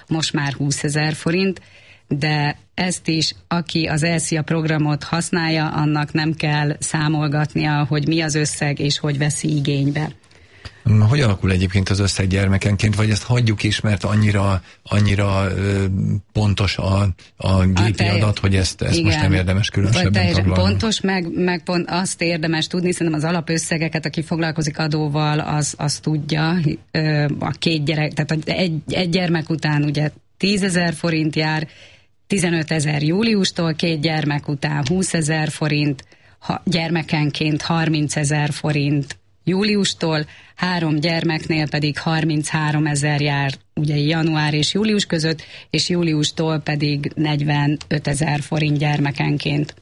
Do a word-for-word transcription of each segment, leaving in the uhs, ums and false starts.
most már húszezer forint, de ezt is, aki az ELSZIA programot használja, annak nem kell számolgatnia, hogy mi az összeg és hogy veszi igénybe. Hogy alakul egyébként az összeg gyermekenként, vagy ezt hagyjuk is, mert annyira, annyira ö, pontos a, a gépi a adat, hogy ezt, ezt most nem érdemes különösebben taglalni? Pontos, meg, meg pont azt érdemes tudni, szerintem az alapösszegeket, aki foglalkozik adóval, az, az tudja, a két gyerek, tehát egy, egy gyermek után ugye tízezer forint jár, tizenötezer júliustól, két gyermek után húszezer forint, ha, gyermekenként harmincezer forint júliustól, három gyermeknél pedig harmincháromezer jár ugye január és július között, és júliustól pedig negyvenötezer forint gyermekenként.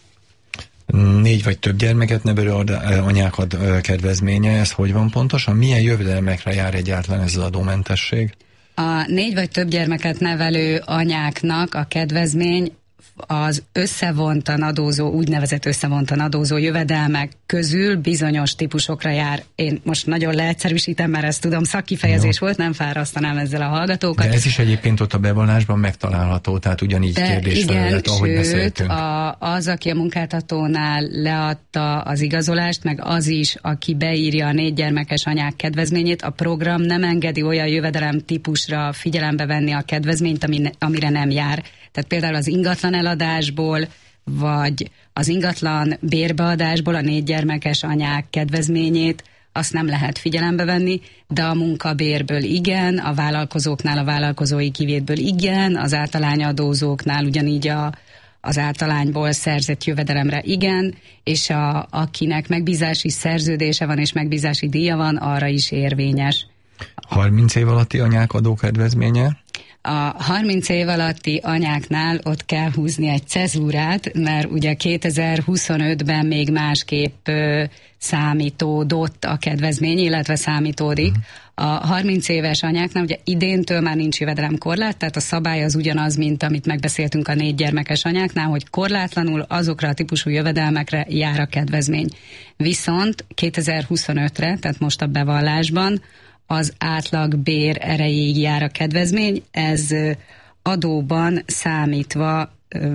Négy vagy több gyermeket nevelő anyák ad kedvezménye, ez hogy van pontosan? Milyen jövedelmekre jár egyáltalán ez az adómentesség? A négy vagy több gyermeket nevelő anyáknak a kedvezmény az összevontan adózó, úgynevezett összevontan adózó jövedelmek közül bizonyos típusokra jár. Én most nagyon leegyszerűsítem, mert ezt tudom, szakkifejezés volt, nem fárasztanám ezzel a hallgatókat. De ez is egyébként ott a bevallásban megtalálható, tehát ugyanígy kérdésfelület, ahogy sőt, beszéltünk. A, az, aki a munkáltatónál leadta az igazolást, meg az is, aki beírja a négy gyermekes anyák kedvezményét, a program nem engedi olyan jövedelem típusra figyelembe venni a kedvezményt, ami, amire nem jár. Tehát például az ingatlan eladásból, vagy az ingatlan bérbeadásból a négy gyermekes anyák kedvezményét, azt nem lehet figyelembe venni, de a munkabérből igen, a vállalkozóknál a vállalkozói kivétből igen, az általányadózóknál ugyanígy a, az általányból szerzett jövedelemre igen, és a, akinek megbízási szerződése van és megbízási díja van, arra is érvényes. harminc év alatti anyák adókedvezménye? A harminc év alatti anyáknál ott kell húzni egy cezúrát, mert ugye kétezer-huszonötben még másképp ö, számítódott a kedvezmény, illetve számítódik. A harminc éves anyáknál ugye idéntől már nincs jövedelemkorlát, tehát a szabály az ugyanaz, mint amit megbeszéltünk a négy gyermekes anyáknál, hogy korlátlanul azokra a típusú jövedelmekre jár a kedvezmény. Viszont kétezer-huszonötre, tehát most a bevallásban, az átlag bér erejéig jár a kedvezmény, ez adóban számítva,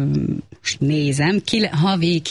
nézem, havi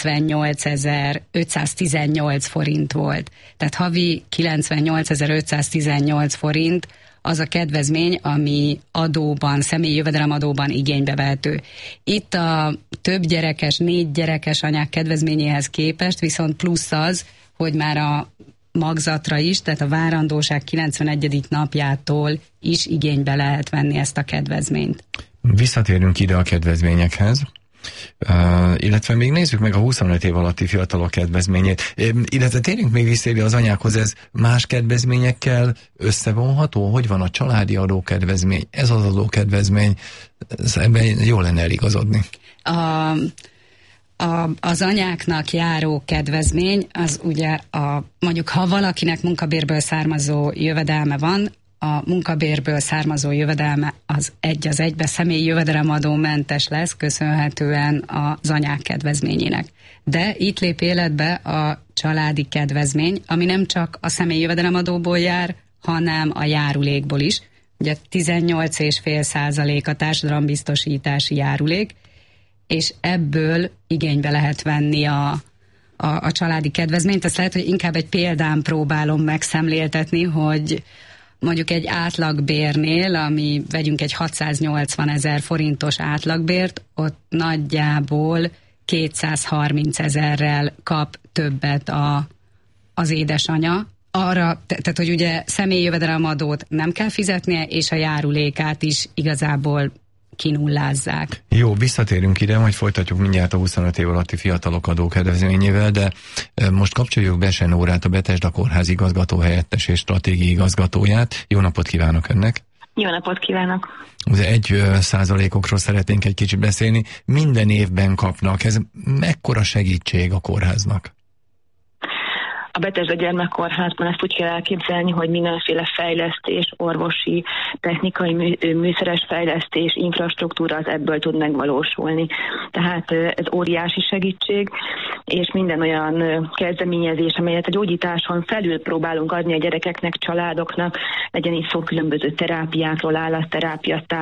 kilencvennyolcezer-ötszáztizennyolc forint volt. Tehát havi kilencvennyolcezer-ötszáztizennyolc forint az a kedvezmény, ami adóban, személyi jövedelemadóban igénybe vehető. Itt a több gyerekes, négy gyerekes anyák kedvezményéhez képest viszont plusz az, hogy már a magzatra is, tehát a várandóság kilencvenegyedik napjától is igénybe lehet venni ezt a kedvezményt. Visszatérünk ide a kedvezményekhez, uh, illetve még nézzük meg a huszonöt év alatti fiatalok kedvezményét, uh, illetve térjünk még vissza ide az anyákhoz, ez más kedvezményekkel összevonható? Hogy van a családi adókedvezmény, ez az adókedvezmény, ebben jól lenne eligazodni. A A, az anyáknak járó kedvezmény, az ugye a, mondjuk ha valakinek munkabérből származó jövedelme van, a munkabérből származó jövedelme az egy az egybe személyi jövedelemadó mentes lesz, köszönhetően az anyák kedvezményének. De itt lép életbe a családi kedvezmény, ami nem csak a személyi jövedelemadóból jár, hanem a járulékból is. Ugye tizennyolc egész öt százalék a társadalombiztosítási járulék, és ebből igénybe lehet venni a, a, a családi kedvezményt. Ezt lehet, hogy inkább egy példán próbálom megszemléltetni, hogy mondjuk egy átlagbérnél, ami vegyünk egy hatszáznyolcvan ezer forintos átlagbért, ott nagyjából kétszázharminc ezerrel kap többet a, az édesanya. Arra, te, tehát hogy ugye személyi jövedelemadót nem kell fizetnie, és a járulékát is igazából kinullázzák. Jó, visszatérünk ide, majd folytatjuk mindjárt a huszonöt év alatti fiatalok adókedvezményével, de most kapcsoljuk be Senórát, a Bethesda Kórház igazgató helyettes és stratégiai igazgatóját. Jó napot kívánok önnek! Jó napot kívánok! Az egy százalékokról szeretnénk egy kicsit beszélni. Minden évben kapnak. Ez mekkora segítség a kórháznak? A Bethesda Gyermekkórházban ezt úgy kell elképzelni, hogy mindenféle fejlesztés, orvosi, technikai, műszeres fejlesztés, infrastruktúra az ebből tud megvalósulni. Tehát ez óriási segítség, és minden olyan kezdeményezés, amelyet a gyógyításon felül próbálunk adni a gyerekeknek, családoknak, legyen is szó különböző terápiákról, állatterápia,